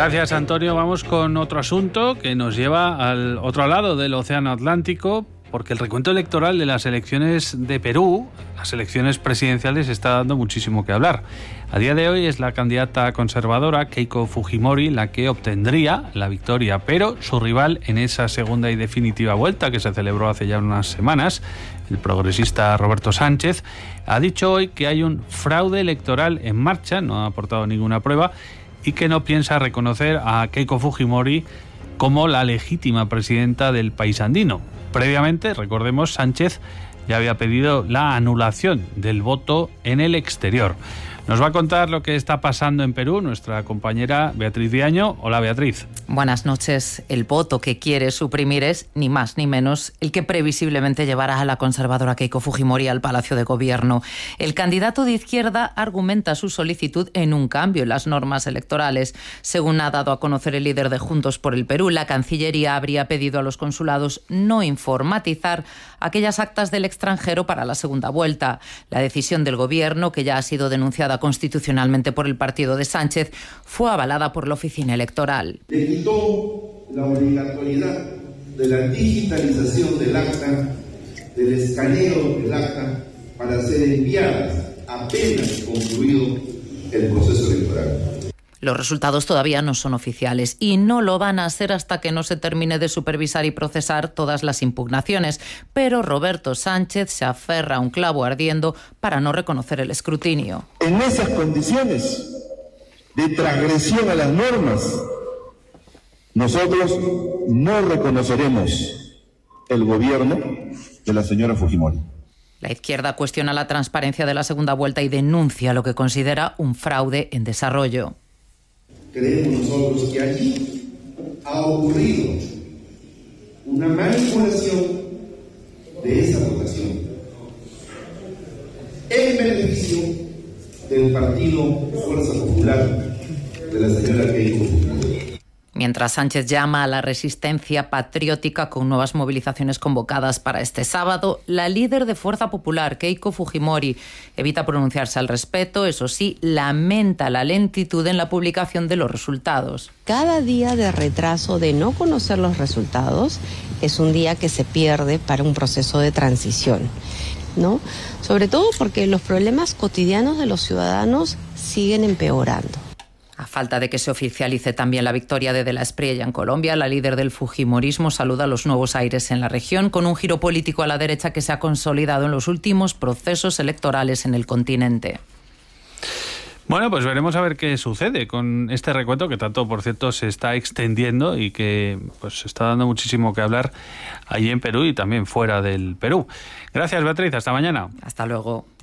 Gracias, Antonio. Vamos con otro asunto que nos lleva al otro lado del Océano Atlántico, porque el recuento electoral de las elecciones de Perú, las elecciones presidenciales, está dando muchísimo que hablar. A día de hoy es la candidata conservadora Keiko Fujimori la que obtendría la victoria, pero su rival en esa segunda y definitiva vuelta que se celebró hace ya unas semanas, el progresista Roberto Sánchez, ha dicho hoy que hay un fraude electoral en marcha, no ha aportado ninguna prueba, y que no piensa reconocer a Keiko Fujimori como la legítima presidenta del país andino. Previamente, recordemos, Sánchez ya había pedido la anulación del voto en el exterior. Nos va a contar lo que está pasando en Perú nuestra compañera Beatriz Diaño. Hola, Beatriz. Buenas noches. El voto que quiere suprimir es, ni más ni menos, el que previsiblemente llevará a la conservadora Keiko Fujimori al Palacio de Gobierno. El candidato de izquierda argumenta su solicitud en un cambio en las normas electorales. Según ha dado a conocer el líder de Juntos por el Perú, la Cancillería habría pedido a los consulados no informatizar aquellas actas del extranjero para la segunda vuelta. La decisión del Gobierno, que ya ha sido denunciada constitucionalmente por el partido de Sánchez, fue avalada por la oficina electoral. Le quitó la obligatoriedad de la digitalización del acta, del escaneo del acta, para ser enviadas apenas concluido el proceso electoral. Los resultados todavía no son oficiales y no lo van a ser hasta que no se termine de supervisar y procesar todas las impugnaciones. Pero Roberto Sánchez se aferra a un clavo ardiendo para no reconocer el escrutinio. En esas condiciones de transgresión a las normas, nosotros no reconoceremos el gobierno de la señora Fujimori. La izquierda cuestiona la transparencia de la segunda vuelta y denuncia lo que considera un fraude en desarrollo. Creemos nosotros que allí ha ocurrido una manipulación de esa votación en beneficio del partido Fuerza Popular de la señora Keiko Fujimori. Mientras Sánchez llama a la resistencia patriótica con nuevas movilizaciones convocadas para este sábado, la líder de Fuerza Popular, Keiko Fujimori, evita pronunciarse al respecto. Eso sí, lamenta la lentitud en la publicación de los resultados. Cada día de retraso de no conocer los resultados es un día que se pierde para un proceso de transición, ¿no? Sobre todo porque los problemas cotidianos de los ciudadanos siguen empeorando. A falta de que se oficialice también la victoria de la Espriella en Colombia, la líder del fujimorismo saluda los nuevos aires en la región con un giro político a la derecha que se ha consolidado en los últimos procesos electorales en el continente. Bueno, pues veremos a ver qué sucede con este recuento que tanto, por cierto, se está extendiendo y que pues está dando muchísimo que hablar allí en Perú y también fuera del Perú. Gracias, Beatriz. Hasta mañana. Hasta luego.